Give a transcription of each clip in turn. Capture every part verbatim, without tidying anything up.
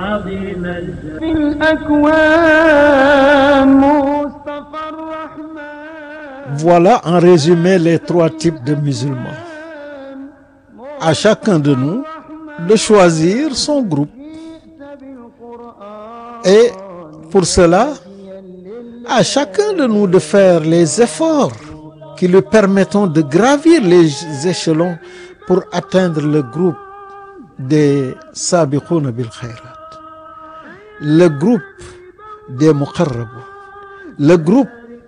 Voilà en résumé les trois types de musulmans. À chacun de nous de choisir son groupe. Et pour cela, à chacun de nous de faire les efforts qui lui permettront de gravir les échelons pour atteindre le groupe des sabiqouna bil khayrat, le groupe des muqarrabun, le groupe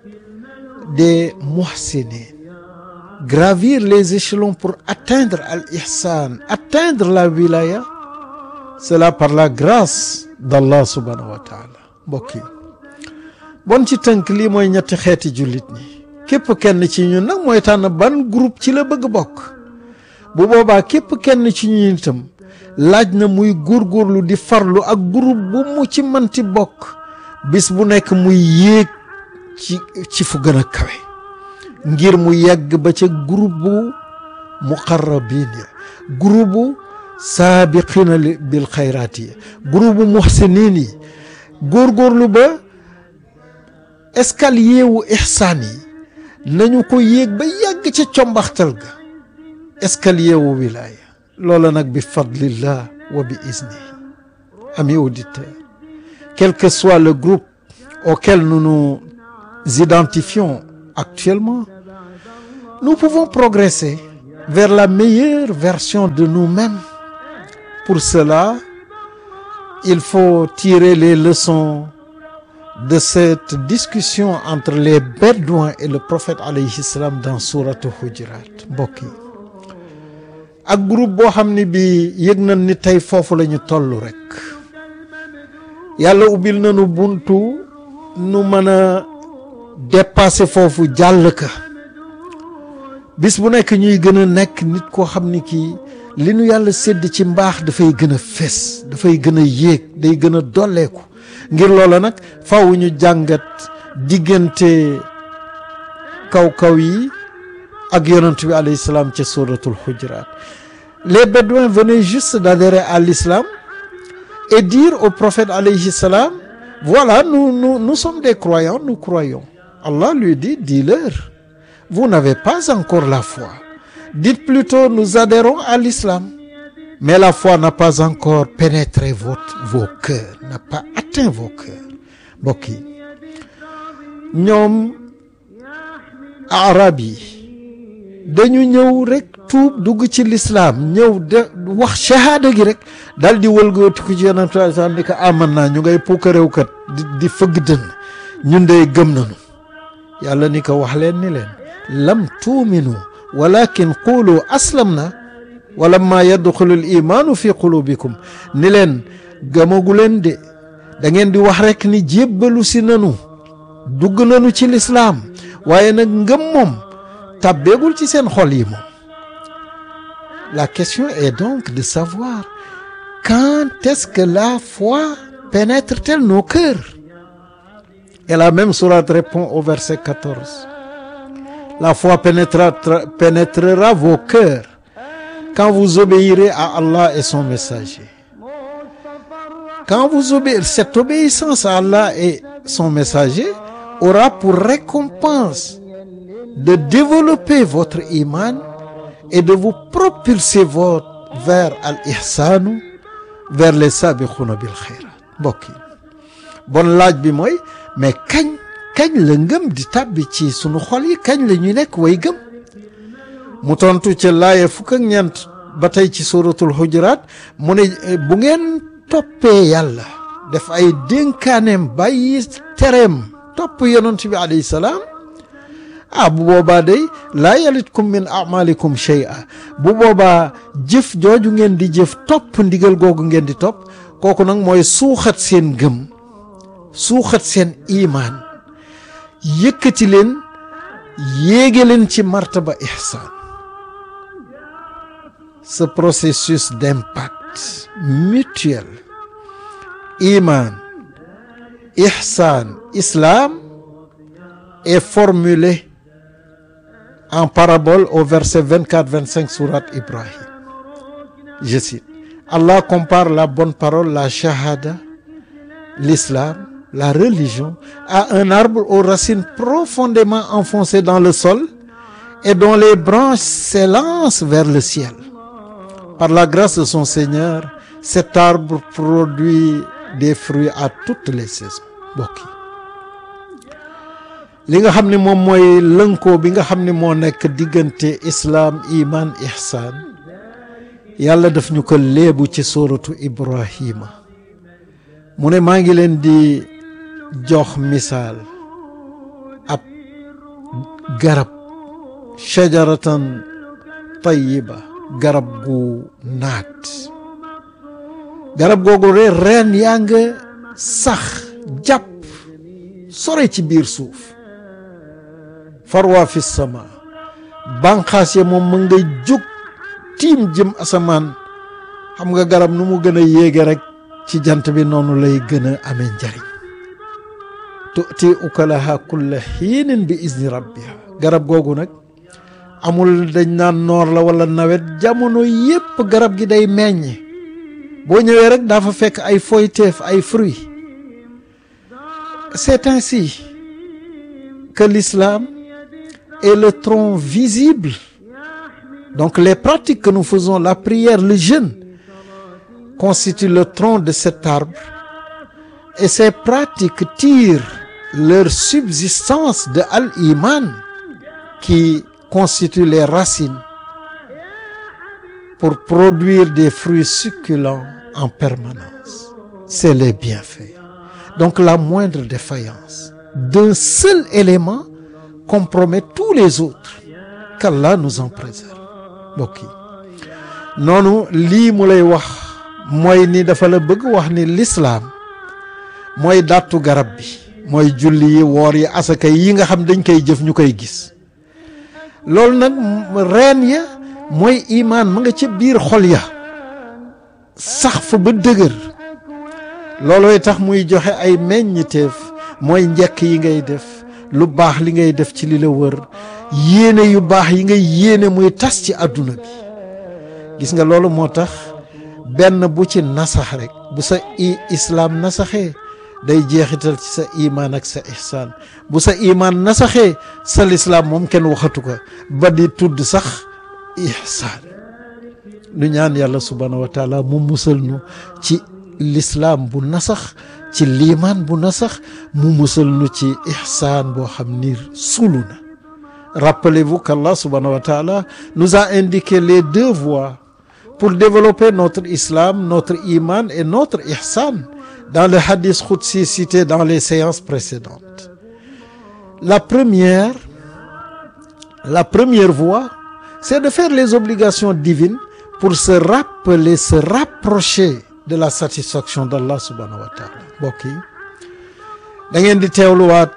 des muhsinin, gravir les échelons pour atteindre al-ihsan, atteindre la wilaya, cela par la grâce d'Allah subhanahu wa ta'ala. Mbokk yi bon ci tënk lii mooy ñetti xeeti jullit ñi képp kenn ci ñun nag mooy tànn ban groupe ci la bëgg bokk. bu boobaa képp kenn ci ñun itam laaj na muy góorgóorlu di farlu ak groupe bu mu ci mënti bokk bis bu nekk muy yéeg ci ci fu gën a kawe ngir mu yegg ba ca groupe bu muqarrabin ya, groupe bu saabiqina bil xayraat yi, groupe bu muhsinin yi, góorgóorlu ba escalier wu ihsaan yi nañu ko yéeg ba yegg ca combaxtal ga escalier wu wilaya. Loola nag bi fadlillah wa bi iznihi. Amis auditeurs, quel que soit le groupe auquel nous nous identifions actuellement, nous pouvons progresser vers la meilleure version de nous-mêmes. Pour cela, il faut tirer les leçons de cette discussion entre les Bédouins et le prophète alayhi salam dans sourate Hujurat. Mbokk yi ak groupe boo xam ne bi yëg nañ ni tey foofu la ñu toll rek yàlla ubbil nañu buntu nu mën a dépasser foofu jàll ka bis bu nekk ñuy gën a nekk nit koo xam ni kii li nu yàlla sédd ci mbaax dafay gën a fés, dafay gën a yéeg, day gën a dolleeku. ngir loola nag faaw ñu jàngat diggante kaw-kaw yi ak yonent bi alayhi salaam ca suratul Hujurat. Les Bédouins venaient juste d'adhérer à l'islam et dire au prophète alayhi salam, voilà, nous, nous, nous sommes des croyants, nous croyons. Allah lui dit, dis-leur, vous n'avez pas encore la foi. Dites plutôt, nous adhérons à l'islam. Mais la foi n'a pas encore pénétré votre, vos cœurs, n'a pas atteint vos cœurs. Mbokk yi ñoom arab yi dañu ñëw rek tuub dugg ci l'islam ñëw de wax shahada gi rek dal di wëlgatiku ci yonent sallallahu alayhi wasallam ni ko aman naa ñu ngay puukaréew kat di di fëgg dënn ñun dey gëm nañu. yàlla ni ko wax leen ni leen lam tuuminu walakin qulu aslamna walamma yadxulul imaanu fi qulubikum ni leen gëmagu leen de da ngeen di wax rek ni jébbalu si nanu dugg nanu ci lislaam waaye nag ngëm moom tàbbeegul ci seen xol yi moom. La question est donc de savoir quand est-ce que la foi pénètre-t-elle nos cœurs? Et la même sourate répond au verset quatorze. La foi pénétrera, pénétrera vos cœurs quand vous obéirez à Allah et son messager. Quand vous obéirez, cette obéissance à Allah et son messager aura pour récompense de développer votre iman et de vous propulser votre vers al-ihsanu, vers les sabiquna bil khayrat. Mbokk yi bon laaj bi mooy mais kañ kañ la ngëm di tàbbi ci sunu xol yi, kañ la ñu nekk way gëm? mu tontu ca laaya fukk ak ñeent ba tey ci suratul Hujurat mu ne bu ngeen toppee yàlla def ay dénkaaneem bàyyi tereem topp yonent bi alayhi salaam, ah bu boobaa day laa yalitkum min amalikum shay'a. bu boobaa jëf jooju ngeen di jëf topp ndigal googu ngeen di topp kooku nag mooy suuxat seen gëm, suuxat seen imaan, yëkkati leen yéege leen ci martaba ihsaan. Ce processus d'impact mutuel iman, ihsan, islam est formulé en parabole au verset vingt-quatre vingt-cinq sourate Ibrahim. Je cite: Allah compare la bonne parole, la shahada, l'islam, la religion, à un arbre aux racines profondément enfoncées dans le sol et dont les branches s'élancent vers le ciel. Par la grâce de son Seigneur, cet arbre produit des fruits à toutes les saisons. Mbokk yi li nga xam ne moom mooy lënkoo bi nga xam ne moo nekk diggante islaam iman ihsaan yàlla daf ñu ko léebu ci suuratu Ibrahima mu ne maa ngi leen di jox misaal ab garab shajaratan tayyiba garab gu naat garab googu re reen yaa nga sax jàpp sore ci biir suuf farwa fi sama banqaas ya moom mu ngay jóg tiim jëm asamaan xam nga garab nu mu gën a yéege rek ci jant bi noonu lay gën a amee njariñ tu'ti ukalaha kulla hiinin bi izni rabbiha garab googu nag amul dañ naan noor la wala nawet jamono yépp garab gi day meññ boo ñëwee rek daa fa fekk ay foyteef ay fruits. C'est ainsi que l'islam est le tronc visible. Donc les pratiques que nous faisons, la prière, le jeûne, constituent le tronc de cet arbre. Et ces pratiques tirent leur subsistance de al-iman, qui constituent les racines, pour produire des fruits succulents en permanence. C'est les bienfaits. Donc la moindre défaillance d'un seul élément compromet tous les autres. Qu'Allah nous en préserve. Mbokk yi noonu lii mu lay wax mooy ni dafa la bëgg wax ni l'islam mooy dattu garab bi mooy julli yi woor yi asaka yi nga xam dañ koy jëf ñu koy gis loolu nag reen ya mooy imaan ma nga ca biir xol ya sax fa ba dëgër loolooy tax muy joxe ay meññiteef mooy njekk yi ngay def lu baax li ngay def ci li la wër yéene yu baax yi ngay yéene muy tas ci àdduna bi gis nga loolu moo tax benn bu ci nasax rek bu sa i islaam nasaxee day jeexital ci sa imaan ak sa ihsaan bu sa imaan nasaxee sa lislaam moom kenn waxatu ko ba di tudd sax ihsaan nu ñaan yàlla subhaanahu wa taala mu musal nu ci l'islam bu nasax ci liimaan bu nasax mu musal nu ci ihsaan boo xam ni sulu na. Rappelez-vous qu'Allah subhanahu wa ta'ala nous a indiqué les deux voies pour développer notre islam, notre iman et notre ihsan dans le hadith qudsi cité dans les séances précédentes. La première, la première voie, c'est de faire les obligations divines pour se rappeler, se rapprocher de la satisfaction d'Allah subhanahu wa ta'ala. Mbokk yi da ngeen di teewluwaat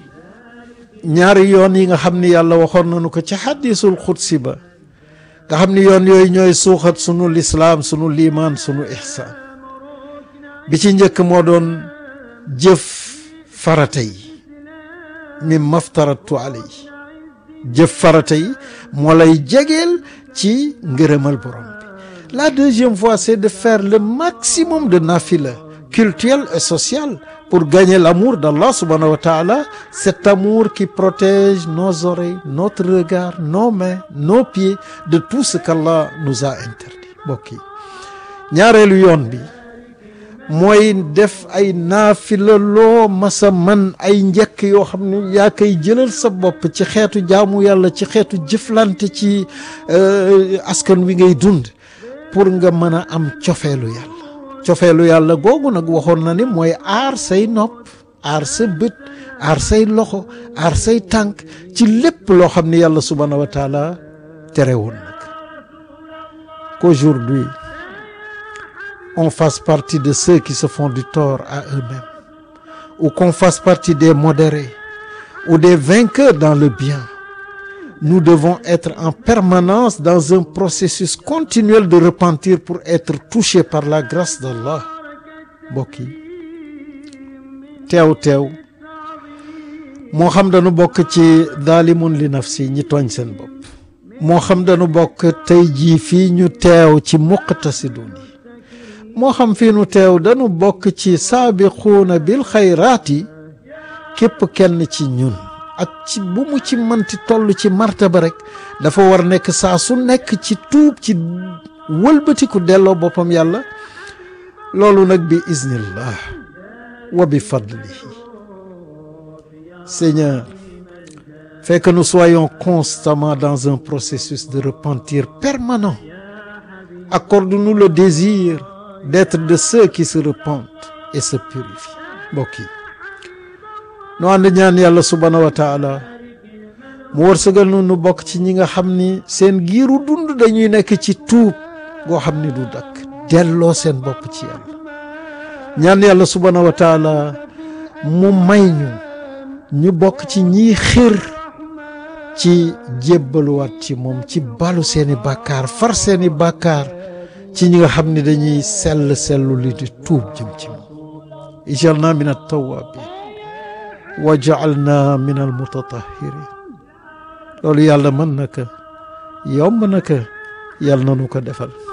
ñaari yoon yi nga xam ni yàlla waxoon nañu ko ci hadisul qudsi ba nga xam ni yoon yooyu ñooy suuxat sunu lislaam sunu liimaan sunu ihsaan bi ci njëkk moo doon jëf farata yi mi maftaratu alay jëf farata yi moo lay jegeel ci ngërëmal borom bi. La deuxième voie, c'est de faire le maximum de nafila cultuel et social pour gagner l'amour d'Allah subhanahu wa ta'ala, cet amour qui protège nos oreilles, notre regard, nos mains, nos pieds de tout ce qu'Allah nous a interdit. Mbokk yi ñaareelu yoon bi mooy def ay naafila loo masa man ay njëkk yoo xam ne yaa koy jëlal sa bopp ci xeetu jaamu yàlla ci xeetu jëflante ci askan wi ngay dund pour nga mën a am cofeelu yàlla cofeelu yàlla googu nag waxoon na ni mooy aar say nopp aar sa bët aar say loxo aar say tànk ci lépp loo xam ne yàlla subhanahu wa taala terewoon nag qu'aujourd'hui on fasse partie de ceux qui se font du tort à eux-mêmes ou qu'on fasse partie des modérés ou des vainqueurs dans le bien. Nous devons être en permanence dans un processus continuel de repentir pour être touchés par la grâce d'Allah. Mbokk yi teew teew moo xam dañu bokk ci daalimun li nafsi ñi tooñ seen bopp moo xam dañu bokk tey jii fii ñu teew ci muqtasidun yi moo xam fii nu teew dañu bokk ci saabiquuna bil xayraati képp kenn ci ñun ak ci bu mu ci mënti toll ci martaba rek dafa war nekk saa su nekk ci tuub ci wëlbatiku delloo boppam yàlla loolu nag bi iznillah wa bi fadlihi. Seigneur, fais que nous soyons constamment dans un processus de repentir permanent. Accorde-nous le désir d'être de ceux qui se repentent et se purifient. mbokk yi nu ànd ñaan yàlla subhanahu wa taala mu wërsëgal nu nu bokk ci ñi nga xam ni seen giiru dund dañuy nekk ci tuub goo xam ni du dakk delloo seen bopp ci yàlla. ñaan yàlla subhanahu wa taala mu may ñu ñu bokk ci ñiy xir ci jébbaluwaat ci moom ci balu seeni bàkkaar far seeni bàkkaar ci ñi nga xam ne dañuy sell sellu li di tuub jëm ci moom. ijalna min at-tawwabin wa ja'alna min al-mutatahhirin. loolu yàlla mën na ko yomb na ko yàlla na nu ko defal.